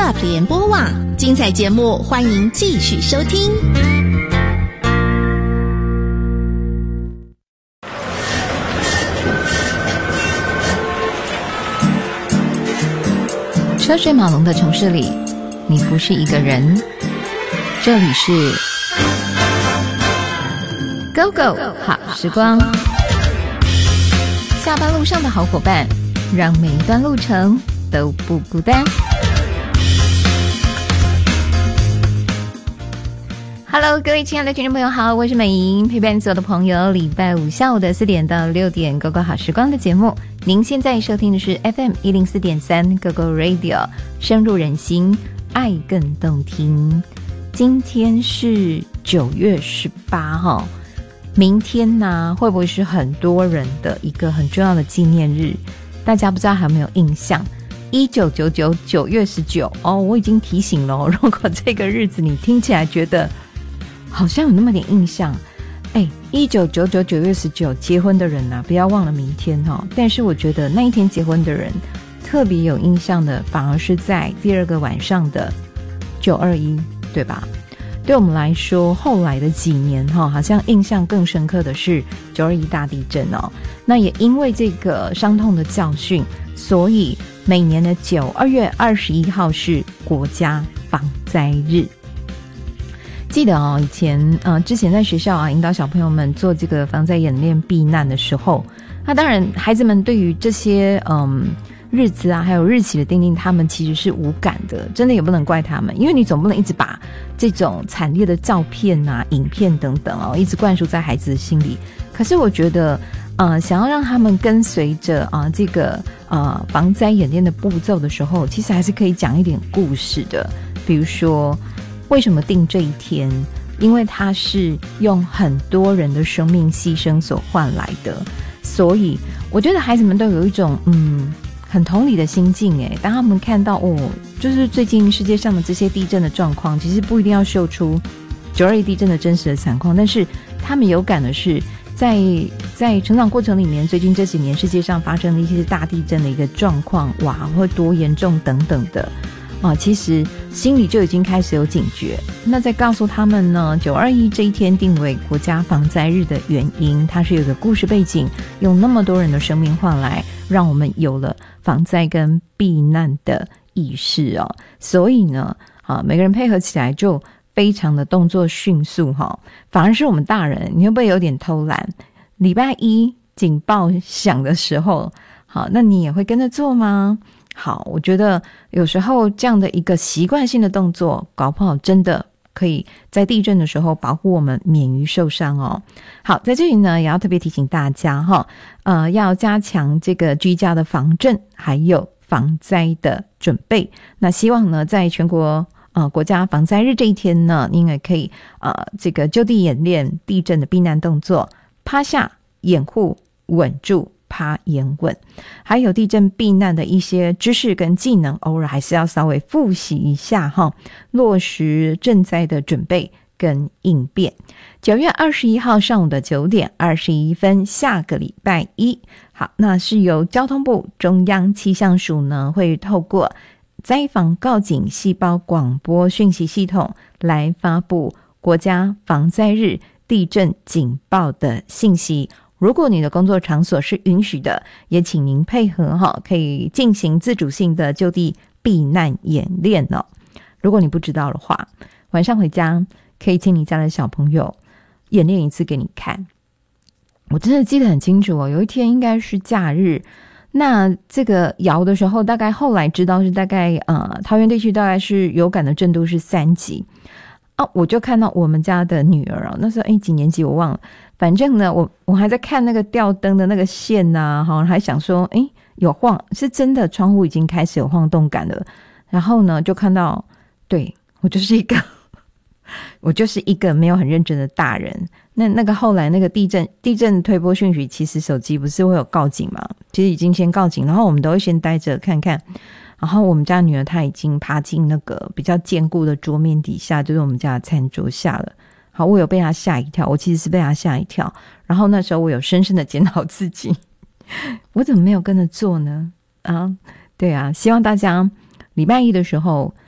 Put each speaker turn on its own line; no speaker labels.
Love 联播网，精彩节目欢迎继续收听。
车水马龙的城市里，你不是一个人。这里是 Go Go 好时光，下班路上的好伙伴，让每一段路程都不孤单。Hello， 各位亲爱的听众朋友好，我是美莹，陪伴所有的朋友，礼拜五下午的4点到6点 Go Go 好时光的节目。您现在收听的是 FM 104.3 Go Go Radio， 深入人心，爱更动听。今天是9月18号，明天呢会不会是很多人的一个很重要的纪念日？大家不知道还有没有印象？1999 9月19哦，我已经提醒了哦，如果这个日子你听起来觉得好像有那么点印象，1999 9月19结婚的人啊，不要忘了明天哦。但是我觉得那一天结婚的人特别有印象的，反而是在第二个晚上的921，对吧？对我们来说，后来的几年好像印象更深刻的是921大地震哦。那也因为这个伤痛的教训，所以每年的2月21号是国家防灾日。记得哦，以前之前在学校啊，引导小朋友们做这个防灾演练避难的时候，那当然孩子们对于这些日子啊还有日期的定定，他们其实是无感的，真的也不能怪他们，因为你总不能一直把这种惨烈的照片啊影片等等一直灌输在孩子的心里。可是我觉得想要让他们跟随着这个防灾演练的步骤的时候，其实还是可以讲一点故事的。比如说为什么定这一天，因为它是用很多人的生命牺牲所换来的，所以我觉得孩子们都有一种很同理的心境当他们看到就是最近世界上的这些地震的状况，其实不一定要秀出921地震的真实的惨况，但是他们有感的是在成长过程里面，最近这几年世界上发生的一些大地震的一个状况，会多严重等等的其实心里就已经开始有警觉。那再告诉他们呢，921这一天定为国家防灾日的原因，它是有个故事背景，用那么多人的生命换来，让我们有了防灾跟避难的意识所以呢每个人配合起来就非常的动作迅速反而是我们大人，你会不会有点偷懒？礼拜一警报响的时候，那你也会跟着做吗？好，我觉得有时候这样的一个习惯性的动作，搞不好真的可以在地震的时候保护我们免于受伤好，在这里呢，也要特别提醒大家要加强这个居家的防震，还有防灾的准备。那希望呢，在全国国家防灾日这一天呢，你也可以这个就地演练地震的避难动作，趴下掩护稳住趴掩稳，还有地震避难的一些知识跟技能，偶尔还是要稍微复习一下落实震灾的准备跟应变。9月21号上午的9点21分，下个礼拜一，好，那是由交通部中央气象署呢，会透过灾防告警细胞广播讯息系统来发布国家防灾日地震警报的信息。如果你的工作场所是允许的，也请您配合可以进行自主性的就地避难演练如果你不知道的话，晚上回家可以请你家的小朋友演练一次给你看。我真的记得很清楚有一天应该是假日，那这个摇的时候，大概后来知道是大概桃园地区大概是有感的震度是3级我就看到我们家的女儿那时候几年级我忘了，反正呢我还在看那个吊灯的那个线还想说有晃，是真的窗户已经开始有晃动感了。然后呢就看到，对，我就是一个没有很认真的大人。那个后来那个地震推播讯息，其实手机不是会有告警嘛，其实已经先告警，然后我们都会先待着看看。然后我们家女儿她已经爬进那个比较坚固的桌面底下，就是我们家的餐桌下了。好，我有被她吓一跳，我其实是被她吓一跳。然后那时候我有深深的检讨自己，我怎么没有跟着做呢？对啊，希望大家礼拜一的时候